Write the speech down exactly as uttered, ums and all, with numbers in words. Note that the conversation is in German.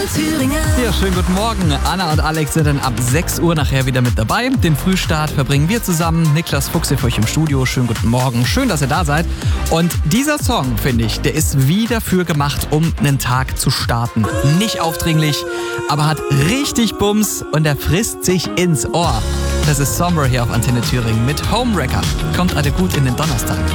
Thüringen. Ja, schönen guten Morgen. Anna und Alex sind dann ab sechs Uhr nachher wieder mit dabei. Den Frühstart verbringen wir zusammen. Niklas Fuchs hier für euch im Studio. Schönen guten Morgen. Schön, dass ihr da seid. Und dieser Song, finde ich, der ist wie dafür gemacht, um einen Tag zu starten. Nicht aufdringlich, aber hat richtig Bums und er frisst sich ins Ohr. Das ist Somber hier auf Antenne Thüringen mit Homewrecker. Kommt alle gut in den Donnerstag.